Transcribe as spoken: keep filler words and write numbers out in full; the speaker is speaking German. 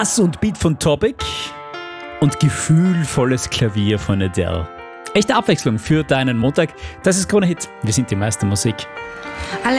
Bass und Beat von Topic und gefühlvolles Klavier von Adele. Echte Abwechslung für deinen Montag. Das ist Krone Hit. Wir sind die Meister Musik. Alle